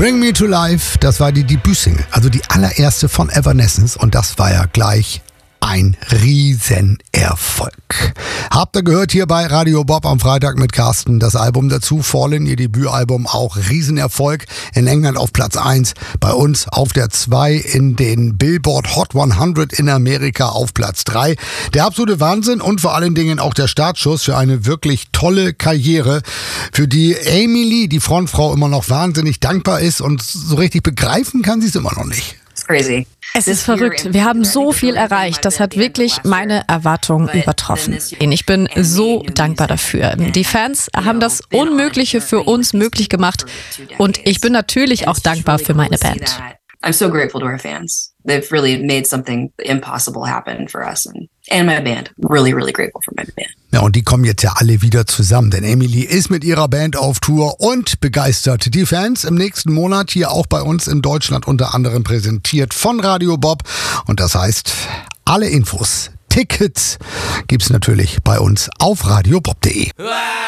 Bring Me to Life, das war die Debütsingle, also die allererste von Evanescence und das war ja gleich ein Riesenerfolg. Habt ihr gehört hier bei Radio Bob am Freitag mit Carsten, das Album dazu, Fallen, ihr Debütalbum, auch Riesenerfolg. In England auf Platz 1, bei uns auf der 2, in den Billboard Hot 100 in Amerika auf Platz 3. Der absolute Wahnsinn und vor allen Dingen auch der Startschuss für eine wirklich tolle Karriere, für die Amy Lee, die Frontfrau, immer noch wahnsinnig dankbar ist und so richtig begreifen kann sie es immer noch nicht. Es ist verrückt. Wir haben so viel erreicht. Das hat wirklich meine Erwartungen übertroffen. Ich bin so dankbar dafür. Die Fans haben das Unmögliche für uns möglich gemacht. Und ich bin natürlich auch dankbar für meine Band. I'm so grateful to our fans. They've really made something impossible happen for us and my band. Really, really grateful for my band. Ja, und die kommen jetzt ja alle wieder zusammen, denn Amy Lee ist mit ihrer Band auf Tour und begeistert die Fans im nächsten Monat hier auch bei uns in Deutschland unter anderem präsentiert von Radio Bob. Und das heißt, alle Infos, Tickets gibt's natürlich bei uns auf radiobob.de.